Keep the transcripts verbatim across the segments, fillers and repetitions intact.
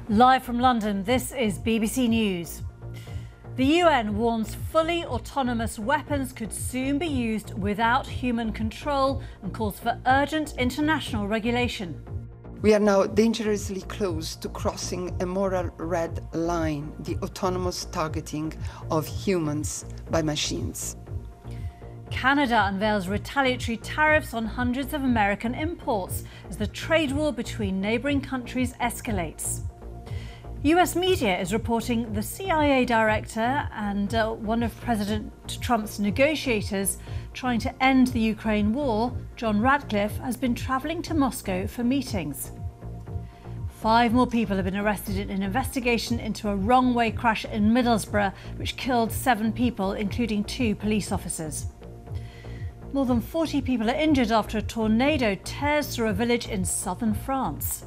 Live from London, this is B B C News. The U N warns fully autonomous weapons could soon be used without human control and calls for urgent international regulation. We are now dangerously close to crossing a moral red line, the autonomous targeting of humans by machines. Canada unveils retaliatory tariffs on hundreds of American imports as the trade war between neighbouring countries escalates. U S media is reporting the C I A director and uh, one of President Trump's negotiators trying to end the Ukraine war, John Ratcliffe, has been travelling to Moscow for meetings. Five more people have been arrested in an investigation into a wrong-way crash in Middlesbrough, which killed seven people, including two police officers. More than forty people are injured after a tornado tears through a village in southern France.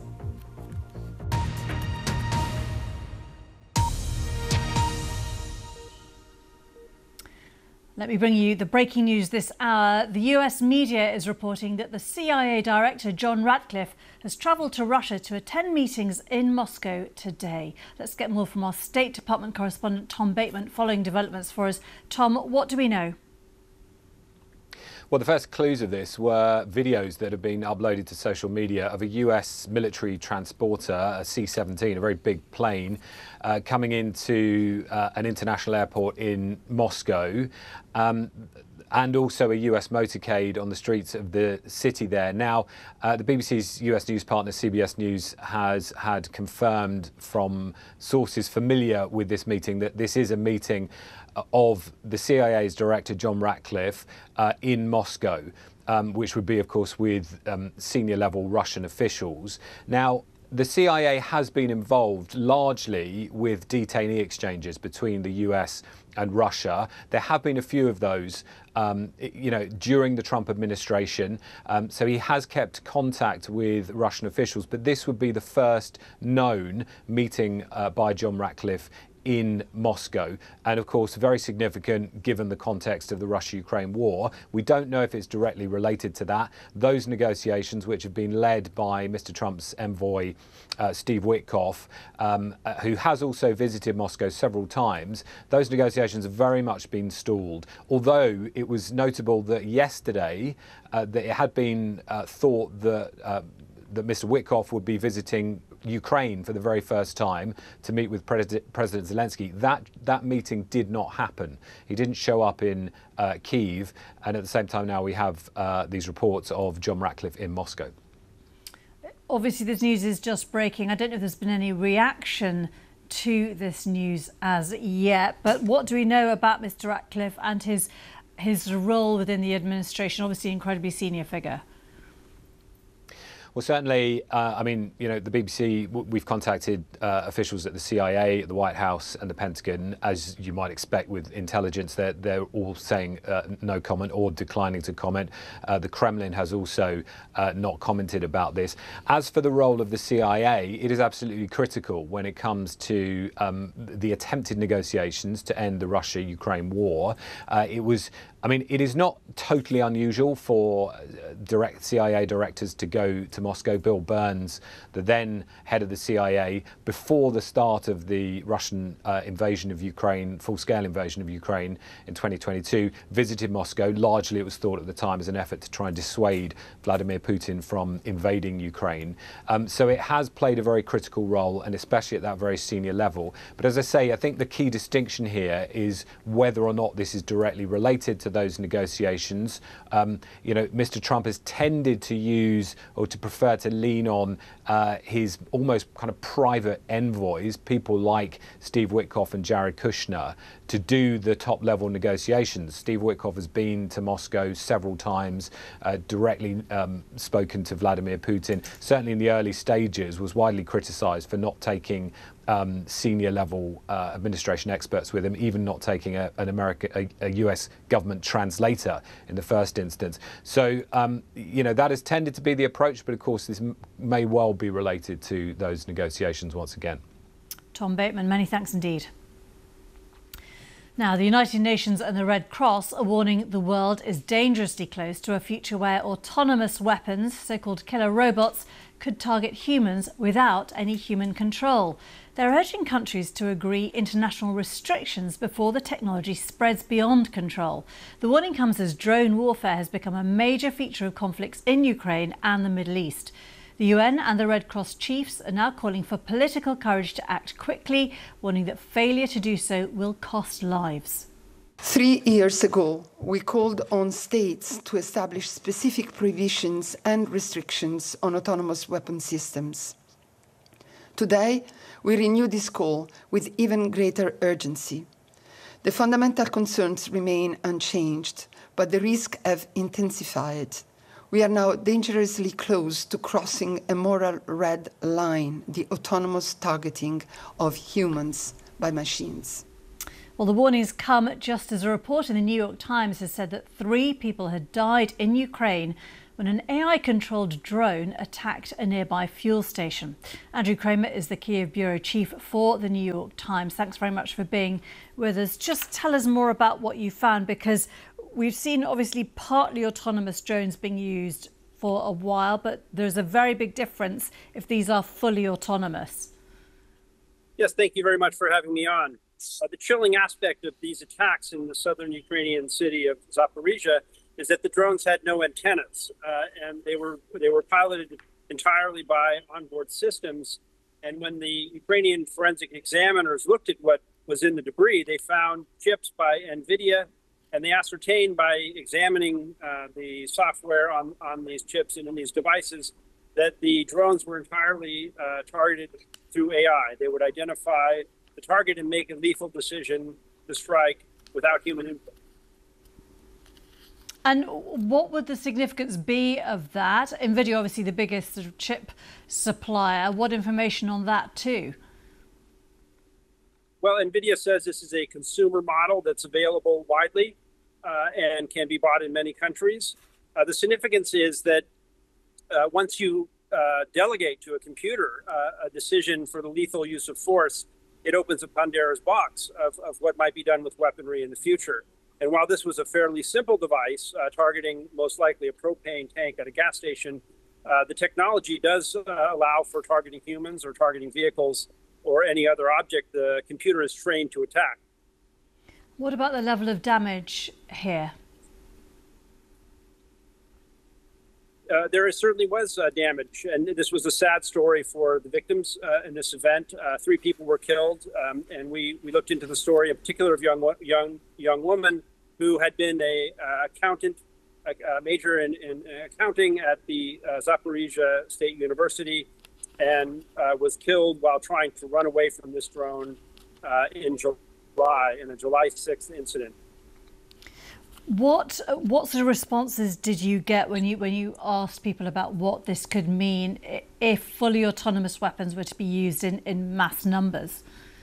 Let me bring you the breaking news this hour. The U S media is reporting that the C I A director, John Ratcliffe, has travelled to Russia to attend meetings in Moscow today. Let's get more from our State Department correspondent, Tom Bateman, following developments for us. Tom, what do we know? Well, the first clues of this were videos that have been uploaded to social media of a U S military transporter, a C seventeen, a very big plane, uh, coming into uh, an international airport in Moscow, um, and also a U S motorcade on the streets of the city there. Now, uh, the B B C's U S news partner, C B S News, has had confirmed from sources familiar with this meeting that this is a meeting of the C I A's director, John Ratcliffe, uh, in Moscow, um, which would be, of course, with um, senior level Russian officials. Now, the C I A has been involved largely with detainee exchanges between the U S and Russia. There have been a few of those, um, you know, during the Trump administration. Um, so he has kept contact with Russian officials, but this would be the first known meeting uh, by John Ratcliffe in Moscow, and of course very significant given the context of the Russia-Ukraine war. We don't know if it's directly related to that. Those negotiations, which have been led by Mister Trump's envoy uh, Steve Witkoff, um, uh, who has also visited Moscow several times, those negotiations have very much been stalled, although it was notable that yesterday uh, that it had been uh, thought that uh, that Mister Witkoff would be visiting Ukraine for the very first time to meet with Pres- President Zelensky. That that meeting did not happen. He didn't show up in uh, Kyiv, and at the same time now we have uh, these reports of John Ratcliffe in Moscow. Obviously this news is just breaking. I don't know if there's been any reaction to this news as yet, but what do we know about Mister Ratcliffe and his his role within the administration? Obviously, incredibly senior figure. Well, certainly, uh, I mean, you know, the B B C, we've contacted uh, officials at the C I A, at the White House and the Pentagon. As you might expect with intelligence, they're, they're all saying uh, no comment or declining to comment. Uh, the Kremlin has also uh, not commented about this. As for the role of the C I A, it is absolutely critical when it comes to um, the attempted negotiations to end the Russia-Ukraine war. Uh, it was I mean, it is not totally unusual for direct C I A directors to go to Moscow. Bill Burns, the then head of the C I A, before the start of the Russian uh, invasion of Ukraine, full-scale invasion of Ukraine in twenty twenty-two, visited Moscow. Largely, it was thought at the time as an effort to try and dissuade Vladimir Putin from invading Ukraine. Um, so it has played a very critical role, and especially at that very senior level. But as I say, I think the key distinction here is whether or not this is directly related to those negotiations. Um, you know, Mister Trump has tended to use or to prefer to lean on uh, his almost kind of private envoys, people like Steve Witkoff and Jared Kushner, to do the top level negotiations. Steve Witkoff has been to Moscow several times, uh, directly um, spoken to Vladimir Putin. Certainly in the early stages was widely criticised for not taking Um, senior level uh, administration experts with him, even not taking a, an American, a, a U S government translator in the first instance. So, um, you know, that has tended to be the approach, but of course this m- may well be related to those negotiations once again. Tom Bateman, many thanks indeed. Now, the United Nations and the Red Cross are warning the world is dangerously close to a future where autonomous weapons, so-called killer robots, could target humans without any human control. They're urging countries to agree international restrictions before the technology spreads beyond control. The warning comes as drone warfare has become a major feature of conflicts in Ukraine and the Middle East. The U N and the Red Cross chiefs are now calling for political courage to act quickly, warning that failure to do so will cost lives. Three years ago, we called on states to establish specific prohibitions and restrictions on autonomous weapon systems. Today, we renew this call with even greater urgency. The fundamental concerns remain unchanged, but the risks have intensified. We are now dangerously close to crossing a moral red line, the autonomous targeting of humans by machines. Well, the warnings come just as a report in the New York Times has said that three people had died in Ukraine when an A I-controlled drone attacked a nearby fuel station. Andrew Kramer is the Kyiv bureau chief for the New York Times. Thanks very much for being with us. Just tell us more about what you found, because we've seen obviously partly autonomous drones being used for a while, but there's a very big difference if these are fully autonomous. Yes, thank you very much for having me on. Uh, the chilling aspect of these attacks in the southern Ukrainian city of Zaporizhia is that the drones had no antennas, uh, and they were they were piloted entirely by onboard systems. And when the Ukrainian forensic examiners looked at what was in the debris, they found chips by NVIDIA, and they ascertained by examining uh, the software on, on these chips and in these devices that the drones were entirely uh, targeted through A I. They would identify the target and make a lethal decision to strike without human input. And what would the significance be of that? NVIDIA, obviously the biggest sort of chip supplier. What information on that too? Well, NVIDIA says this is a consumer model that's available widely uh, and can be bought in many countries. Uh, the significance is that uh, once you uh, delegate to a computer uh, a decision for the lethal use of force, it opens a Pandora's box of, of what might be done with weaponry in the future. And while this was a fairly simple device uh, targeting most likely a propane tank at a gas station, uh, the technology does uh, allow for targeting humans or targeting vehicles or any other object the computer is trained to attack. What about the level of damage here? Uh, there is, certainly was uh, damage, and this was a sad story for the victims uh, in this event. Uh, three people were killed, um, and we, we looked into the story, in particular of young young young woman who had been a uh, accountant, a, a major in, in accounting at the uh, Zaporizhia State University, and uh, was killed while trying to run away from this drone uh, in July, in a July sixth incident. What what sort of responses did you get when you when you asked people about what this could mean if fully autonomous weapons were to be used in, in mass numbers?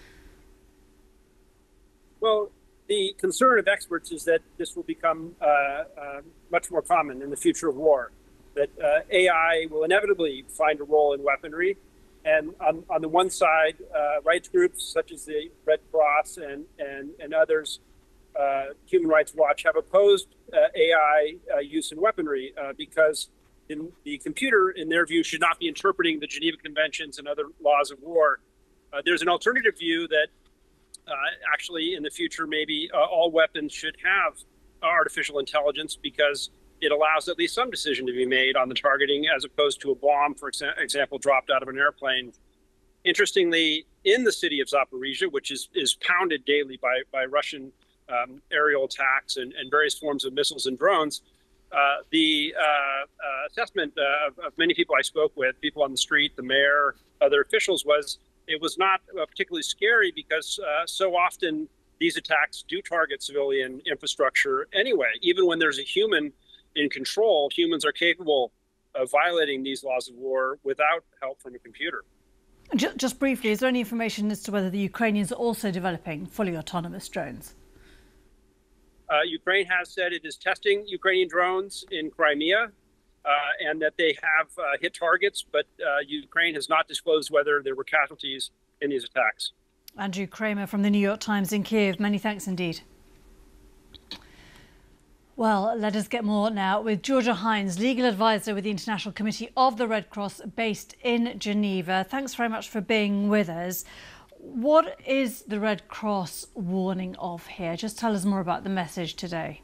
Well, the concern of experts is that this will become uh, uh, much more common in the future of war, that uh, A I will inevitably find a role in weaponry. And on, on the one side, uh, rights groups such as the Red Cross and, and, and others, Uh, Human Rights Watch, have opposed uh, A I uh, use in weaponry uh, because in the computer, in their view, should not be interpreting the Geneva Conventions and other laws of war. Uh, there's an alternative view that uh, actually in the future, maybe uh, all weapons should have artificial intelligence because it allows at least some decision to be made on the targeting as opposed to a bomb, for exa- example, dropped out of an airplane. Interestingly, in the city of Zaporizhia, which is, is pounded daily by, by Russian Um, aerial attacks and, and various forms of missiles and drones, uh, the uh, uh, assessment uh, of, of many people I spoke with, people on the street, the mayor, other officials, was it was not uh, particularly scary because uh, so often these attacks do target civilian infrastructure anyway. Even when there's a human in control, humans are capable of violating these laws of war without help from a computer. Just, just briefly, is there any information as to whether the Ukrainians are also developing fully autonomous drones? Uh, Ukraine has said it is testing Ukrainian drones in Crimea uh, and that they have uh, hit targets, but uh, Ukraine has not disclosed whether there were casualties in these attacks. Andrew Kramer from the New York Times in Kyiv. Many thanks indeed. Well, let us get more now with Georgia Hines, legal advisor with the International Committee of the Red Cross based in Geneva. Thanks very much for being with us. What is the Red Cross warning of here? Just tell us more about the message today.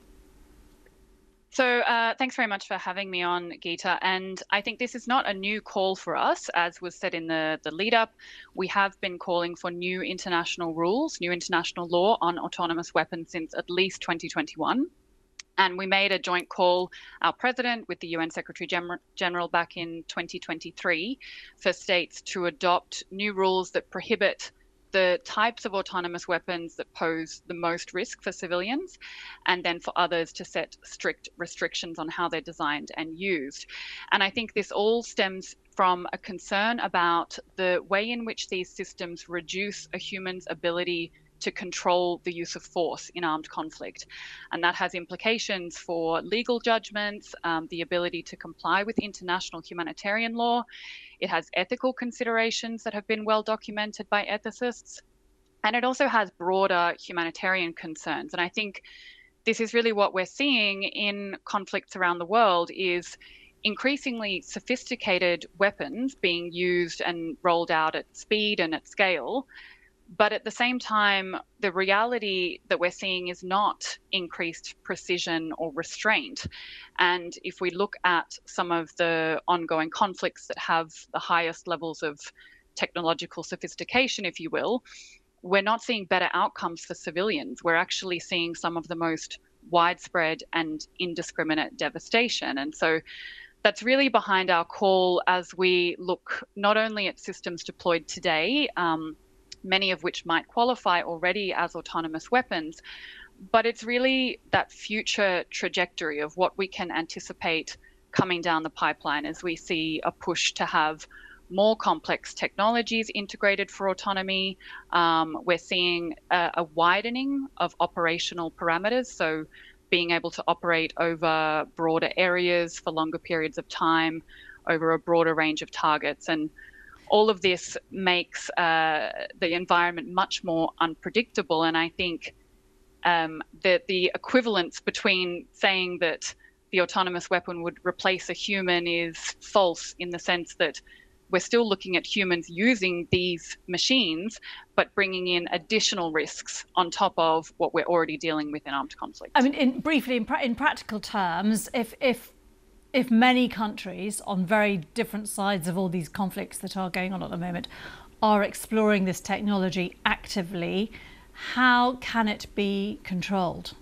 So uh, thanks very much for having me on, Geeta. And I think this is not a new call for us, as was said in the, the lead up. We have been calling for new international rules, new international law on autonomous weapons since at least twenty twenty-one. And we made a joint call, our president with the U N Secretary General back in twenty twenty-three, for states to adopt new rules that prohibit the types of autonomous weapons that pose the most risk for civilians, and then for others to set strict restrictions on how they're designed and used. And I think this all stems from a concern about the way in which these systems reduce a human's ability to control the use of force in armed conflict. And that has implications for legal judgments, um, the ability to comply with international humanitarian law. It has ethical considerations that have been well documented by ethicists. And it also has broader humanitarian concerns. And I think this is really what we're seeing in conflicts around the world is increasingly sophisticated weapons being used and rolled out at speed and at scale. But at the same time, the reality that we're seeing is not increased precision or restraint. And if we look at some of the ongoing conflicts that have the highest levels of technological sophistication, if you will, we're not seeing better outcomes for civilians. We're actually seeing some of the most widespread and indiscriminate devastation. And so that's really behind our call as we look not only at systems deployed today, um, many of which might qualify already as autonomous weapons, but it's really that future trajectory of what we can anticipate coming down the pipeline as we see a push to have more complex technologies integrated for autonomy. Um, we're seeing a, a widening of operational parameters, so being able to operate over broader areas for longer periods of time, over a broader range of targets. And all of this makes uh, the environment much more unpredictable. And I think um, that the equivalence between saying that the autonomous weapon would replace a human is false, in the sense that we're still looking at humans using these machines, but bringing in additional risks on top of what we're already dealing with in armed conflict. I mean, in, briefly, in, pra in practical terms, if, if If many countries on very different sides of all these conflicts that are going on at the moment are exploring this technology actively, how can it be controlled?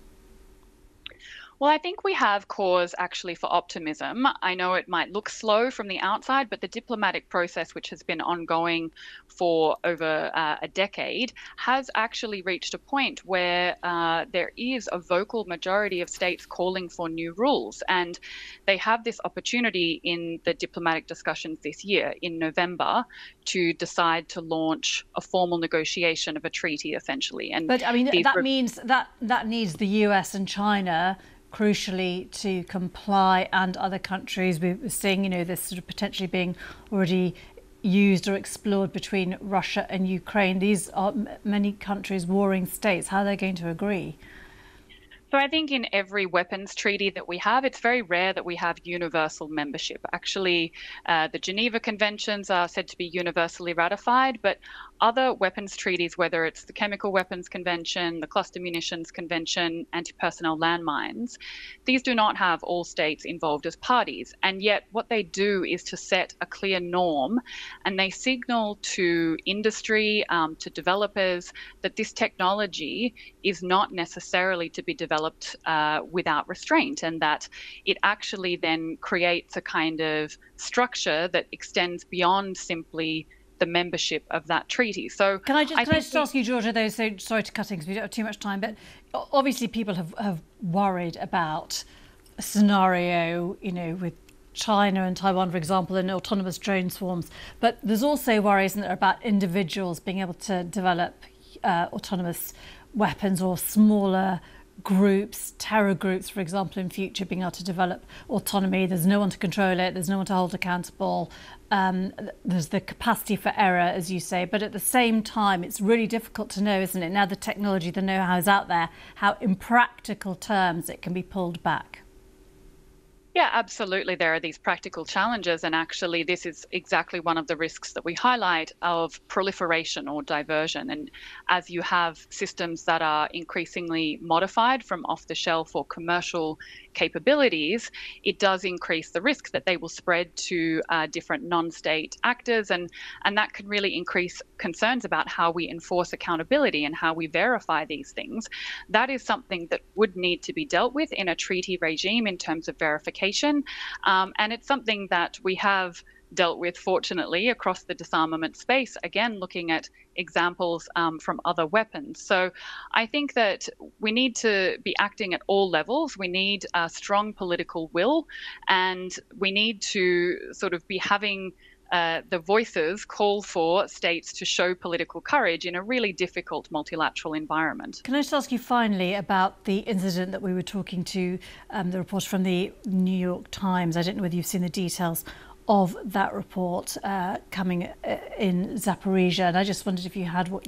Well, I think we have cause actually for optimism. I know it might look slow from the outside, but the diplomatic process, which has been ongoing for over uh, a decade, has actually reached a point where uh, there is a vocal majority of states calling for new rules. And they have this opportunity in the diplomatic discussions this year, in November, to decide to launch a formal negotiation of a treaty, essentially. And but I mean, that means that that needs the U S and China crucially to comply, and other countries. We're seeing, you know, this sort of potentially being already used or explored between Russia and Ukraine. These are many countries, warring states. How are they going to agree? So I think in every weapons treaty that we have, it's very rare that we have universal membership. Actually, uh, the Geneva Conventions are said to be universally ratified, but other weapons treaties, whether it's the Chemical Weapons Convention, the Cluster Munitions Convention, anti-personnel landmines, these do not have all states involved as parties. And yet what they do is to set a clear norm, and they signal to industry, um, to developers, that this technology is not necessarily to be developed uh, without restraint, and that it actually then creates a kind of structure that extends beyond simply the membership of that treaty. So can I just, I can I just ask you, Georgia, though, so sorry to cut in because we don't have too much time, but obviously people have, have worried about a scenario, you know, with China and Taiwan, for example, and autonomous drone swarms. But there's also worries about individuals being able to develop uh, autonomous weapons or smaller groups, terror groups, for example, in future being able to develop autonomy. There's no one to control it. There's no one to hold accountable. Um, there's the capacity for error, as you say. But at the same time, it's really difficult to know, isn't it? Now the technology, the know-how is out there, how in practical terms it can be pulled back. Yeah, absolutely. There are these practical challenges, and actually this is exactly one of the risks that we highlight of proliferation or diversion. And as you have systems that are increasingly modified from off-the-shelf or commercial capabilities, it does increase the risk that they will spread to uh, different non-state actors, and, and that can really increase concerns about how we enforce accountability and how we verify these things. That is something that would need to be dealt with in a treaty regime in terms of verification. Um, and it's something that we have dealt with, fortunately, across the disarmament space, again, looking at examples um, from other weapons. So I think that we need to be acting at all levels. We need a strong political will, and we need to sort of be having Uh, the voices call for states to show political courage in a really difficult multilateral environment. Can I just ask you finally about the incident that we were talking to, um, the report from the New York Times? I don't know whether you've seen the details of that report uh, coming in Zaporizhzhia, and I just wondered if you had what